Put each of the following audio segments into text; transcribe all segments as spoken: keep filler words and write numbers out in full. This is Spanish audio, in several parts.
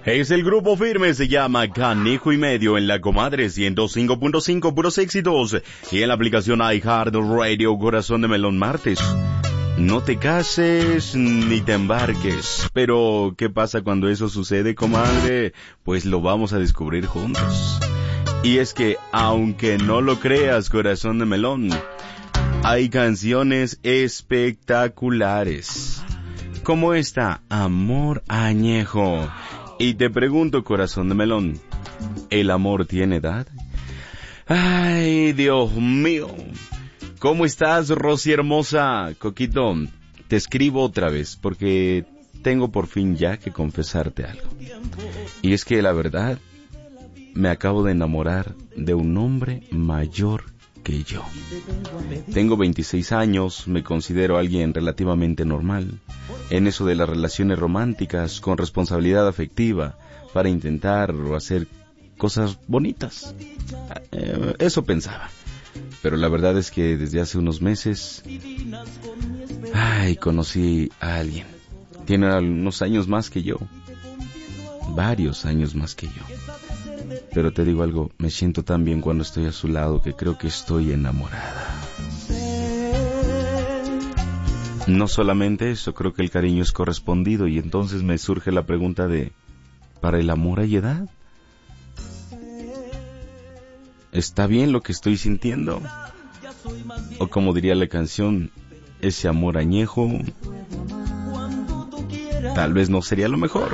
Es el grupo firme, se llama Canijo y Medio en la Comadre ciento cinco punto cinco, puros éxitos. Y en la aplicación iHeartRadio, Corazón de Melón martes. No te cases ni te embarques. Pero, ¿qué pasa cuando eso sucede, comadre? Pues lo vamos a descubrir juntos. Y es que, aunque no lo creas, Corazón de Melón, hay canciones espectaculares. Como esta, Amor Añejo. Y te pregunto, Corazón de Melón, ¿el amor tiene edad? Ay, Dios mío. ¿Cómo estás, Rosy hermosa? Coquito, te escribo otra vez porque tengo por fin ya que confesarte algo. Y es que la verdad, me acabo de enamorar de un hombre mayor que yo. Tengo veintiséis años, me considero alguien relativamente normal en eso de las relaciones románticas con responsabilidad afectiva para intentar o hacer cosas bonitas. Eh, eso pensaba. Pero la verdad es que desde hace unos meses, ay, conocí a alguien. Tiene unos años más que yo. Varios años más que yo. Pero te digo algo, me siento tan bien cuando estoy a su lado que creo que estoy enamorada. No solamente eso, creo que el cariño es correspondido y entonces me surge la pregunta de, ¿para el amor hay edad? ¿Está bien lo que estoy sintiendo? O como diría la canción, ese amor añejo, tal vez no sería lo mejor.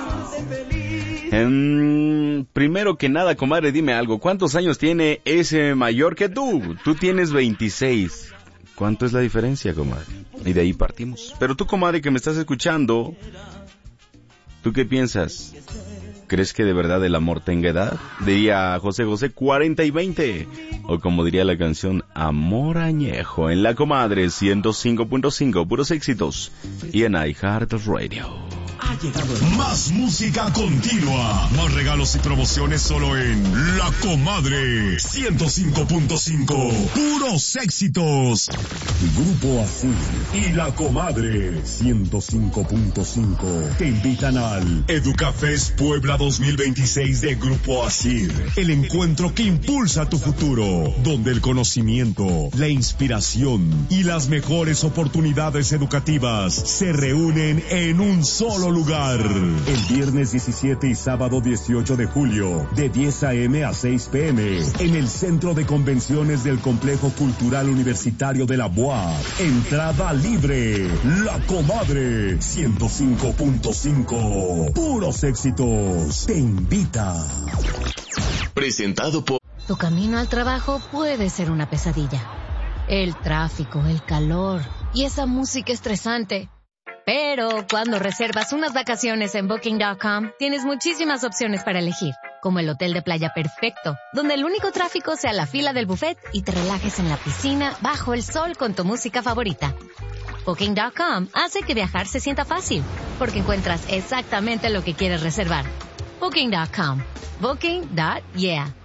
Um, primero que nada, comadre, dime algo. ¿Cuántos años tiene ese mayor que tú? Tú tienes veintiséis. ¿Cuánto es la diferencia, comadre? Y de ahí partimos. Pero tú, comadre, que me estás escuchando, ¿tú qué piensas? ¿Crees que de verdad el amor tenga edad? Diría José José, cuarenta y veinte. O como diría la canción, Amor Añejo en la Comadre ciento cinco punto cinco, puros éxitos. Y en iHeartRadio. Ha llegado el... Más música continua, más regalos y promociones solo en La Comadre ciento cinco punto cinco, puros éxitos. Grupo Azul y La Comadre ciento cinco punto cinco te invitan al Educafest Puebla dos mil veintiséis de Grupo Asir, el encuentro que impulsa tu futuro, donde el conocimiento, la inspiración y las mejores oportunidades educativas se reúnen en un solo lugar. El viernes diecisiete y sábado dieciocho de julio, de diez a.m. a seis p.m. en el Centro de Convenciones del Complejo Cultural Universitario de la B U A P. Entrada libre. La Comadre ciento cinco punto cinco. Puros éxitos. Te invita. Presentado por... Tu camino al trabajo puede ser una pesadilla. El tráfico, el calor y esa música estresante. Pero cuando reservas unas vacaciones en Booking punto com, tienes muchísimas opciones para elegir, como el hotel de playa perfecto, donde el único tráfico sea la fila del buffet y te relajes en la piscina bajo el sol con tu música favorita. Booking punto com hace que viajar se sienta fácil, porque encuentras exactamente lo que quieres reservar. Booking punto com. Booking. Yeah.